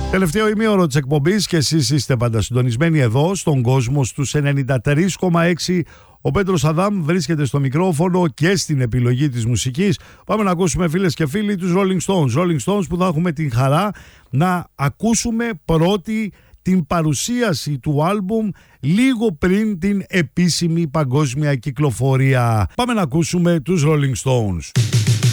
Τελευταίο ημίωρο της εκπομπής και εσείς είστε πάντα συντονισμένοι εδώ στον κόσμο στους 93,6. Ο Πέτρος Αδάμ βρίσκεται στο μικρόφωνο και στην επιλογή της μουσικής. Πάμε να ακούσουμε, φίλες και φίλοι, τους Rolling Stones. Rolling Stones που θα έχουμε την χαρά να ακούσουμε πρώτη την παρουσίαση του άλμπουμ λίγο πριν την επίσημη παγκόσμια κυκλοφορία. Πάμε να ακούσουμε τους Rolling Stones.